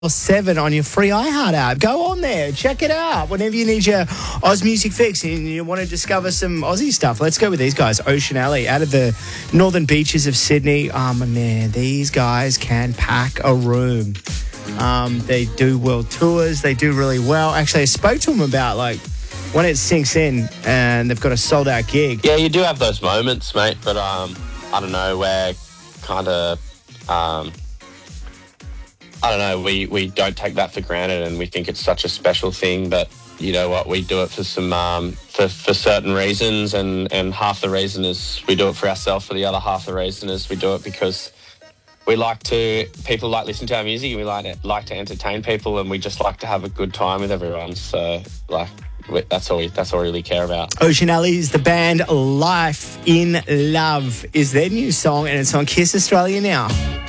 7 on your free iHeart app. Go on there, check it out. Whenever you need your Oz music fix and you want to discover some Aussie stuff, let's go with these guys. Ocean Alley, out of the northern beaches of Sydney. Oh, man, these guys can pack a room. They do world tours. They do really well. Actually, I spoke to them about, like, when it sinks in and they've got a sold-out gig. Yeah, you do have those moments, mate, but I don't know, we're kind of... I don't know, we don't take that for granted and we think it's such a special thing, but you know what, we do it for some for certain reasons, and half the reason is we do it for ourselves, for the other half the reason is we do it because people like listening to our music, and we like to entertain people, and we just like to have a good time with everyone. So like that's all we really care about. Ocean Alley is the band. Life in Love is their new song, and it's on Kiss Australia now.